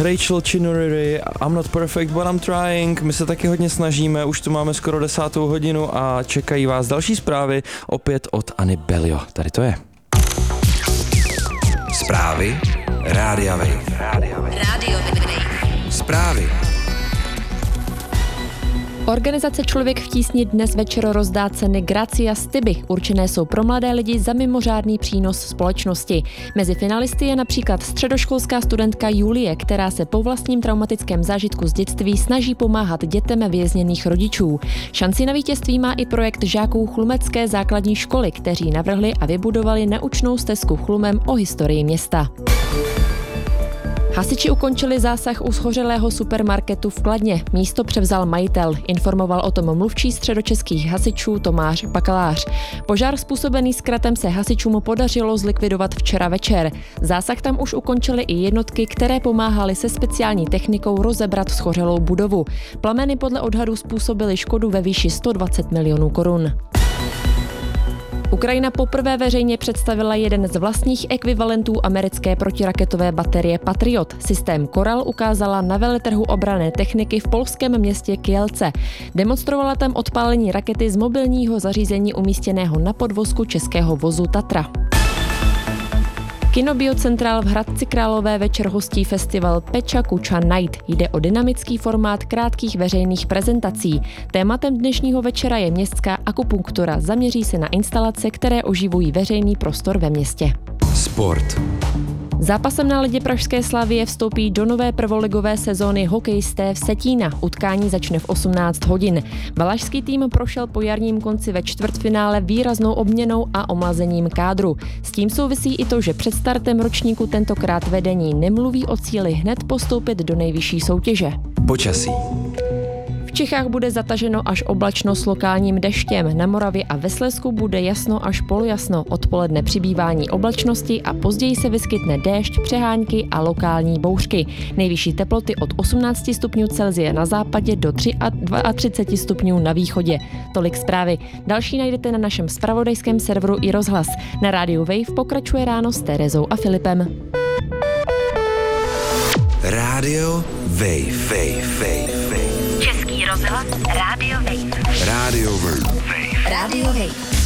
Rachel Chinuriri, I'm not perfect, but I'm trying. My se taky hodně snažíme, už tu máme skoro 10. hodinu a čekají vás další zprávy, opět od Anny Bellio. Tady to je. Zprávy Rádia Wave. Rádio Wave. Zprávy. Organizace Člověk v tísni dnes večer rozdá ceny Gracias Tiby. Určené jsou pro mladé lidi za mimořádný přínos společnosti. Mezi finalisty je například středoškolská studentka Julie, která se po vlastním traumatickém zážitku z dětství snaží pomáhat dětem vězněných rodičů. Šanci na vítězství má i projekt žáků Chlumecké základní školy, kteří navrhli a vybudovali naučnou stezku Chlumem o historii města. Hasiči ukončili zásah u shořelého supermarketu v Kladně. Místo převzal majitel. Informoval o tom mluvčí středočeských hasičů Tomáš Bakalář. Požár způsobený zkratem se hasičům podařilo zlikvidovat včera večer. Zásah tam už ukončily i jednotky, které pomáhaly se speciální technikou rozebrat shořelou budovu. Plameny podle odhadů způsobily škodu ve výši 120 milionů korun. Ukrajina poprvé veřejně představila jeden z vlastních ekvivalentů americké protiraketové baterie Patriot. Systém Koral ukázala na veletrhu obranné techniky v polském městě Kielce. Demonstrovala tam odpálení rakety z mobilního zařízení umístěného na podvozku českého vozu Tatra. Kino Biocentral v Hradci Králové večer hostí festival Peča Kuča Night. Jde o dynamický formát krátkých veřejných prezentací. Tématem dnešního večera je městská akupunktura. Zaměří se na instalace, které oživují veřejný prostor ve městě. Sport. Zápasem na ledě pražské Slavie vstoupí do nové prvoligové sezóny hokejisté Vsetína. Utkání začne v 18 hodin. Valašský tým prošel po jarním konci ve čtvrtfinále výraznou obměnou a omlazením kádru. S tím souvisí i to, že před startem ročníku tentokrát vedení nemluví o cíli hned postoupit do nejvyšší soutěže. Počasí. V Čechách bude zataženo až oblačno s lokálním deštěm. Na Moravě a ve Slezsku bude jasno až polojasno. Odpoledne přibývání oblačnosti a později se vyskytne déšť, přehánky a lokální bouřky. Nejvyšší teploty od 18 stupňů Celsia na západě do 32 stupňů na východě. Tolik zprávy. Další najdete na našem zpravodajském serveru i rozhlas. Na rádiu Wave pokračuje ráno s Terezou a Filipem. Rádio Wave. Český rozhlas Rádio Wave. Rádio Wave. Rádio Wave.